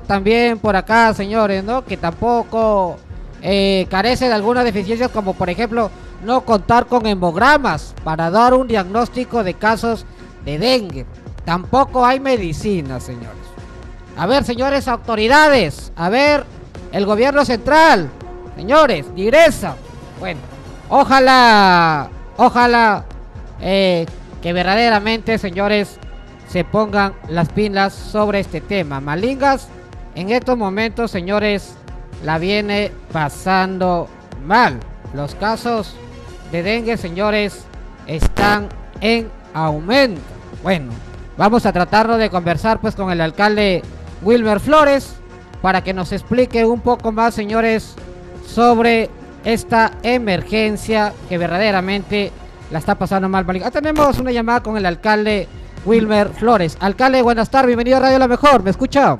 también por acá, señores, ¿no? Que tampoco carece de algunas deficiencias, como por ejemplo no contar con hemogramas para dar un diagnóstico de casos de dengue. Tampoco hay medicina, señores. A ver, señores autoridades, a ver, el gobierno central, señores, Digresa, bueno, ojalá que verdaderamente, señores, se pongan las pilas sobre este tema. Malingas, en estos momentos, señores, la viene pasando mal. Los casos de dengue, señores, están en aumento. Bueno, vamos a tratarlo de conversar pues con el alcalde Wilmer Flores para que nos explique un poco más, señores, sobre esta emergencia que verdaderamente la está pasando mal. Tenemos una llamada con el alcalde Wilmer Flores. Alcalde, buenas tardes, bienvenido a Radio La Mejor, ¿me escucha?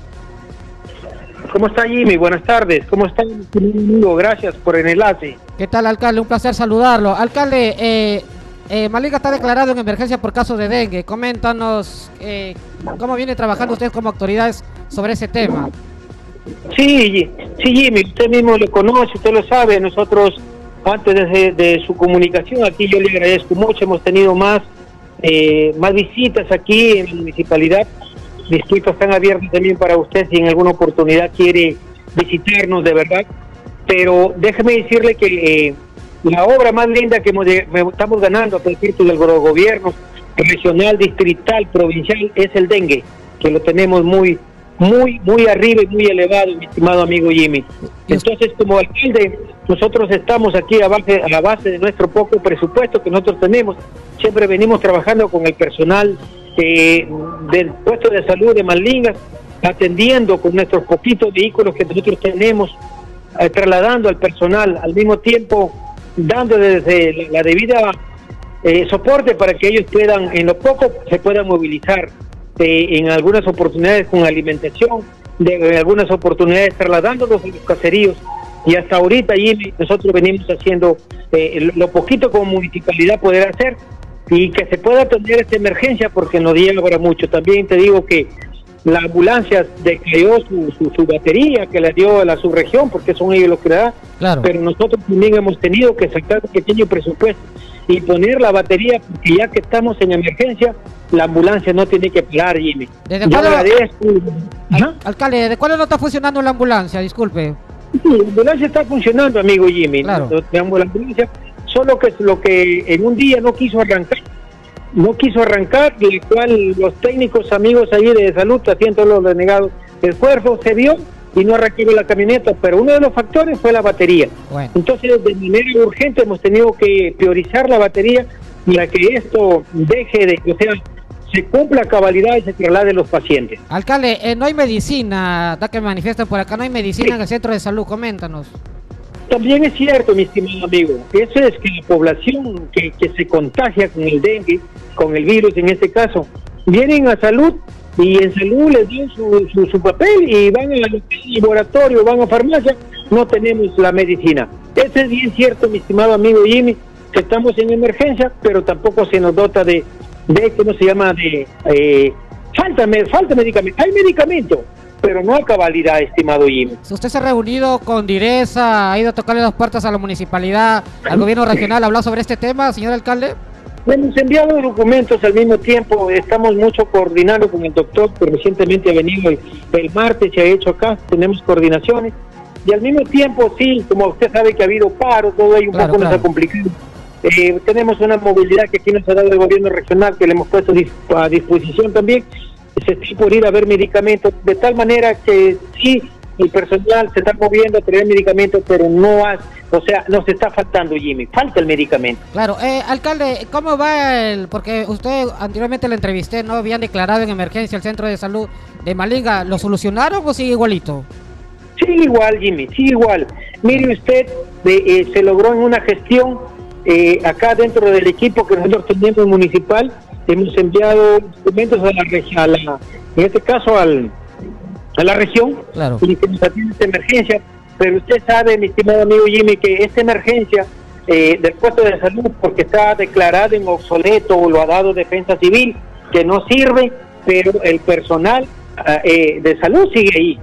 ¿Cómo está, Jimmy? Buenas tardes. ¿Cómo está, mi amigo? Gracias por el enlace. ¿Qué tal, alcalde? Un placer saludarlo. Alcalde, Malinga está declarado en emergencia por casos de dengue. Coméntanos cómo viene trabajando ustedes como autoridades sobre ese tema. Sí, Jimmy, usted mismo lo conoce, usted lo sabe. Nosotros, antes de su comunicación, aquí yo le agradezco mucho. Hemos tenido más visitas aquí en la municipalidad. Mis puertas están abiertas también para usted si en alguna oportunidad quiere visitarnos, de verdad. Pero déjeme decirle que la obra más linda que estamos ganando a partir del gobierno regional, distrital, provincial, es el dengue, que lo tenemos muy arriba y muy elevado, mi estimado amigo Jimmy. Entonces, como alcalde, nosotros estamos aquí a la base de nuestro poco presupuesto que nosotros tenemos. Siempre venimos trabajando con el personal del puesto de salud de Malingas, atendiendo con nuestros poquitos vehículos que nosotros tenemos, trasladando al personal, al mismo tiempo dando desde la debida soporte para que ellos puedan, en lo poco, se puedan movilizar, en algunas oportunidades con alimentación, en algunas oportunidades trasladándolos a los caseríos. Y hasta ahorita, Jimmy, nosotros venimos haciendo lo poquito como municipalidad poder hacer, y que se pueda atender esta emergencia porque nos llega ahora mucho. También te digo que la ambulancia decayó su batería que la dio a la subregión, porque son ellos los que la dan, claro. Pero nosotros también hemos tenido que sacar un pequeño presupuesto y poner la batería, porque ya que estamos en emergencia, la ambulancia no tiene que parar, Jimmy. Alcalde, ¿desde cuándo no está funcionando la ambulancia? Disculpe. Sí, la ambulancia está funcionando, amigo Jimmy. Claro. La ambulancia, solo que lo que en un día no quiso arrancar, el cual los técnicos amigos ahí de salud haciendo los denegados esfuerzos, se vio y no arrancó la camioneta, pero uno de los factores fue la batería. Bueno. Entonces, de manera urgente hemos tenido que priorizar la batería para que esto se cumpla a cabalidad y se traslade los pacientes. Alcalde, no hay medicina, da que me manifiestan por acá, no hay medicina en el centro de salud, coméntanos. También es cierto, mi estimado amigo, eso es que la población que se contagia con el dengue, con el virus en este caso, vienen a salud y en salud les dan su papel y van al laboratorio, van a farmacia, no tenemos la medicina. Eso es bien cierto, mi estimado amigo Jimmy, que estamos en emergencia, pero tampoco se nos dota de ¿cómo se llama? Falta medicamento. Hay medicamento, pero no a cabalidad, estimado Jimmy. ¿Usted se ha reunido con Digresa, ha ido a tocarle las puertas a la municipalidad, al gobierno regional, a hablar sobre este tema, señor alcalde? Hemos enviado documentos al mismo tiempo, estamos mucho coordinando con el doctor, que recientemente ha venido el martes, se ha hecho acá, tenemos coordinaciones, y al mismo tiempo, sí, como usted sabe que ha habido paro, todo ahí un poco nos ha complicado. Tenemos una movilidad que aquí nos ha dado el gobierno regional, que le hemos puesto a disposición también. Se está por ir a ver medicamentos, de tal manera que sí, el personal se está moviendo a traer medicamentos, pero nos está faltando, Jimmy, falta el medicamento. Claro, alcalde, ¿cómo va porque usted anteriormente lo entrevisté, no habían declarado en emergencia el centro de salud de Malinga, ¿lo solucionaron o sigue igualito? Sigue igual, Jimmy, sigue igual. Mire usted, se logró en una gestión, acá dentro del equipo que nosotros tenemos municipal, hemos enviado documentos en este caso a la región, claro, y que nos atiende esta emergencia, pero usted sabe, mi estimado amigo Jimmy, que esta emergencia del puesto de salud, porque está declarado en obsoleto o lo ha dado Defensa Civil, que no sirve, pero el personal de salud sigue ahí.